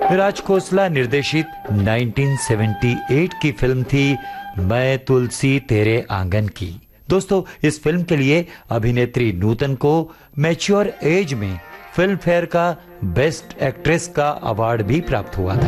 राज खोसला निर्देशित 1978 की फिल्म थी मैं तुलसी तेरे आंगन की। दोस्तों, इस फिल्म के लिए अभिनेत्री नूतन को मैच्योर एज में फिल्म फेयर का बेस्ट एक्ट्रेस का अवार्ड भी प्राप्त हुआ था।